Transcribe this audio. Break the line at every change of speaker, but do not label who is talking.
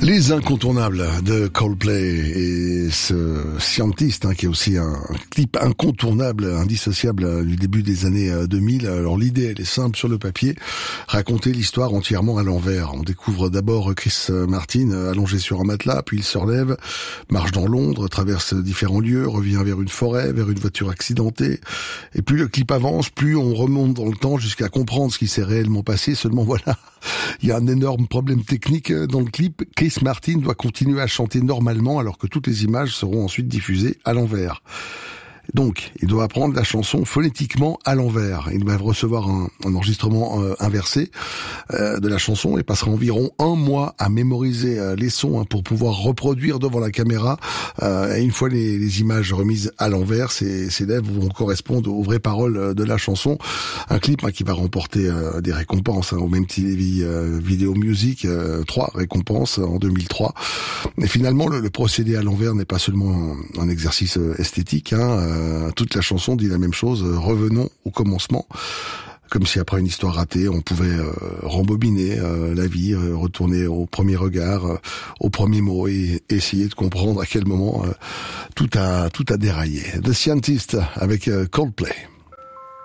Les incontournables de Coldplay et ce Scientist, qui est aussi un clip incontournable, indissociable du début des années 2000. Alors l'idée, elle est simple sur le papier, raconter l'histoire entièrement à l'envers. On découvre d'abord Chris Martin allongé sur un matelas, puis il se relève, marche dans Londres, traverse différents lieux, revient vers une forêt, vers une voiture accidentée. Et plus le clip avance, plus on remonte dans le temps jusqu'à comprendre ce qui s'est réellement passé. Seulement voilà, il y a un énorme problème technique dans le clip. Chris Martin doit continuer à chanter normalement alors que toutes les images seront ensuite diffusées à l'envers. Donc, il doit apprendre la chanson phonétiquement à l'envers. Il va recevoir un enregistrement inversé de la chanson et passera environ 1 mois à mémoriser les sons pour pouvoir reproduire devant la caméra. Et une fois les images remises à l'envers, ces lèvres vont correspondre aux vraies paroles de la chanson. Un clip qui va remporter des récompenses au même titre Video Music, 3 récompenses en 2003. Et finalement, le procédé à l'envers n'est pas seulement un exercice esthétique. Toute la chanson dit la même chose, revenons au commencement, comme si après une histoire ratée, on pouvait rembobiner la vie, retourner au premier regard, au premier mot et essayer de comprendre à quel moment tout a déraillé. The Scientist avec Coldplay.